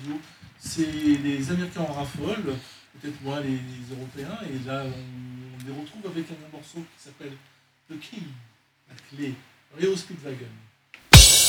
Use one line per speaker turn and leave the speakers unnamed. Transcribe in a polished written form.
C'est les Américains en raffolent, peut-être moins les Européens, et là on les retrouve avec un morceau qui s'appelle The Key, la clé, Rio Speedwagon.